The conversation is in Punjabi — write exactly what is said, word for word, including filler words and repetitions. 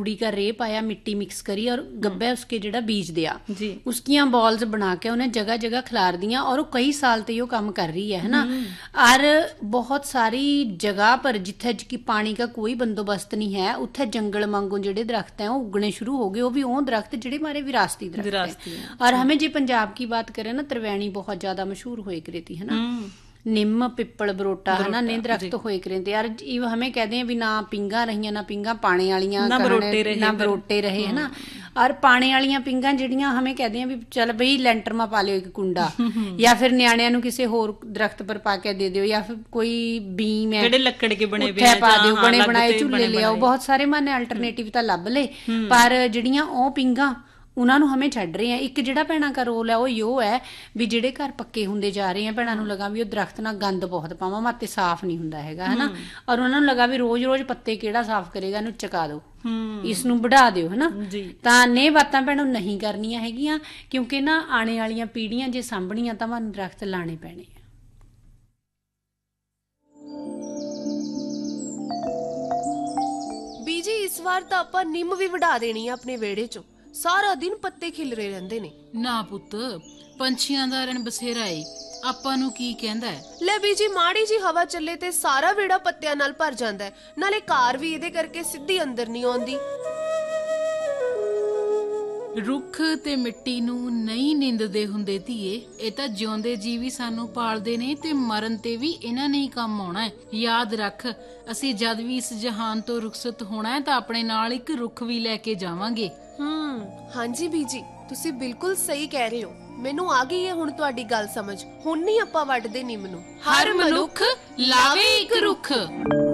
रुड़ी का रे पाया, मिट्टी मिक्स करी और गब्बे उसके जेड़ा बीज दिया जी, उसकी बॉल्स बना के उन्हें जगह जगह खिलार दिया और वो कई साल ते यो काम कर रही है ना। और बहुत सारी जगह पर जिथे कि पानी का कोई बंदोबस्त नहीं है उत्थे जंगल वांगू जेडे दरख्त हैं वो उगने शुरू हो गए। वो भी वो दरख्त जेडे हमारे विरासती दरख्त है। और हमें जी पंजाब की बात करें ना, त्रिवेणी बहुत ज्यादा मशहूर हुए करी थी है ना, निम पिप्पल बरोटा है ना, ने दरख्त होए करे थे यार। इव हमें कहते हैं भी ना पिंगा रही ना पिंगा पाने वालियां ना बरोटे रहे, ना बरोटे रहे है ना। और पाने वालियां पिंगा जिहड़ियां हमें कहते हैं भी चल बई लैंटर में पा लियो एक कुंडा या फिर न्याणियां नूं किसी होर दरख्त पर पा के दे दियो या फिर कोई बीम है ਜਿਹੜੇ ਲੱਕੜ ਕੇ ਬਣੇ उत्थे पा दियो, बने बनाए झूले ले आओ। बहुत सारे माने अल्टरनेटिव तां लभ ले, पर जिहड़ियां ओ पिंगा ਉਹਨਾਂ ਨੂੰ ਹਮੇ ਛੱਡ ਰਹੇ ਆ। ਇੱਕ ਜਿਹੜਾ ਭੈਣਾਂ ਦਾ ਰੋਲ ਹੈ ਉਹ ਯੋ ਹੈ ਵੀ ਜਿਹੜੇ ਘਰ ਪੱਕੇ ਹੁੰਦੇ ਜਾ ਰਹੇ ਆ ਭੈਣਾਂ ਨੂੰ ਲਗਾ ਵੀ ਉਹ ਦਰਖਤ ਨਾਲ ਗੰਦ ਬਹੁਤ ਪਾਵਾਂ ਮਾਤੇ ਸਾਫ਼ ਨਹੀਂ ਹੁੰਦਾ ਹੈਗਾ ਹਨਾ। ਔਰ ਉਹਨਾਂ ਨੂੰ ਲਗਾ ਵੀ ਰੋਜ਼ ਰੋਜ਼ ਪੱਤੇ ਕਿਹੜਾ ਸਾਫ਼ ਕਰੇਗਾ, ਇਹਨੂੰ ਚਕਾ ਦਿਓ, ਇਸ ਨੂੰ ਵਧਾ ਦਿਓ ਹਨਾ। ਤਾਂ ਨੇ ਬਾਤਾਂ ਭੈਣਾਂ ਨਹੀਂ ਕਰਨੀਆਂ ਹੈਗੀਆਂ ਕਿਉਂਕਿ ਨਾ ਆਉਣੇ ਵਾਲੀਆਂ ਪੀੜ੍ਹੀਆਂ ਜੇ ਸਾਂਭਣੀਆਂ ਤਾਂ ਤੁਹਾਨੂੰ ਦਰਖਤ ਲਾਣੇ ਪੈਣੇ ਆ। ਬੀਜੀ ਇਸ ਵਾਰ ਤਾਂ ਆਪਾਂ ਨਿੰਮ ਵੀ ਵਢਾ ਦੇਣੀ ਆ ਆਪਣੇ ਵਿਹੜੇ ਚੋਂ, ਸਾਰਾ ਦਿਨ ਪੱਤੇ ਖਿਲਰੇ ਰਹਿੰਦੇ ਨੇ। ਨਾ ਪੁੱਤ, ਪੰਛੀਆਂ ਦਾ ਰਣ ਬਸੇਰਾ ਏ, ਆਪਾਂ ਨੂੰ ਕੀ ਕਹਿੰਦਾ ਹੈ। ਲੈ ਬੀਜੀ ਮਾੜੀ ਜੀ ਹਵਾ ਚੱਲੇ ਤੇ ਸਾਰਾ ਵਿਹੜਾ ਪੱਤਿਆਂ ਨਾਲ ਭਰ ਜਾਂਦਾ ਹੈ, ਨਾਲੇ ਕਾਰ ਵੀ ਇਹਦੇ ਕਰਕੇ ਸਿੱਧੀ ਅੰਦਰ ਨਹੀਂ ਆਉਂਦੀ। ਰੁੱਖ ਤੇ ਮਿੱਟੀ ਨੂੰ ਨਹੀਂ ਨਿੰਦਦੇ ਹੁੰਦੇ ਧੀਏ, ਇਹ ਤਾਂ ਜਿਉਂਦੇ ਜੀਵ ਹੀ ਸਾਨੂੰ ਪਾਲਦੇ ਨੇ ਤੇ ਮਰਨ ਤੇ ਵੀ ਇਹਨਾਂ ਨੇ ਹੀ ਕੰਮ ਆਉਣਾ ਹੈ। ਯਾਦ ਰੱਖ, ਅਸੀਂ ਜਦ ਵੀ ਇਸ ਜਹਾਨ ਤੋਂ ਰੁਖਸਤ ਹੋਣਾ ਹੈ ਤਾਂ ਆਪਣੇ ਨਾਲ ਇੱਕ ਰੁੱਖ ਵੀ ਲੈ ਕੇ ਜਾਵਾਂਗੇ। ਹਮ ਹਾਂਜੀ ਬੀਜੀ, ਤੁਸੀਂ ਬਿਲਕੁਲ ਸਹੀ ਕਹਿ ਰਹੇ ਹੋ। ਮੈਨੂੰ ਆ ਗਈ ਹੈ ਹੁਣ ਤੁਹਾਡੀ ਗੱਲ ਸਮਝ। ਹੁਣ ਨਹੀਂ ਆਪਾਂ ਵੱਢਦੇ ਨਿੰਮ ਨੂੰ, ਹਰ ਮਨੁੱਖ ਲਾਵੇ ਇੱਕ ਰੁੱਖ।